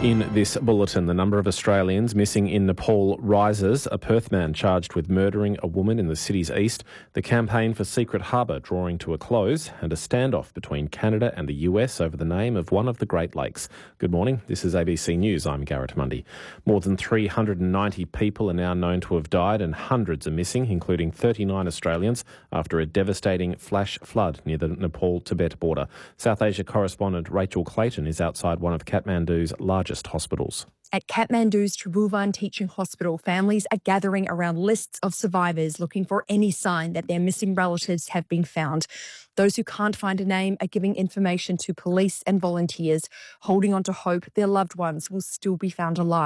In this bulletin, the number of Australians missing in Nepal rises. A Perth man charged with murdering a woman in the city's east. The campaign for Secret Harbour drawing to a close, and a standoff between Canada and the US over the name of one of the Great Lakes. Good morning. This is ABC News. I'm Garrett Mundy. More than 390 people are now known to have died and hundreds are missing, including 39 Australians, after a devastating flash flood near the Nepal-Tibet border. South Asia correspondent Rachel Clayton is outside one of Kathmandu's largest hospitals. At Kathmandu's Tribhuvan Teaching Hospital, families are gathering around lists of survivors looking for any sign that their missing relatives have been found. Those who can't find a name are giving information to police and volunteers, holding on to hope their loved ones will still be found alive.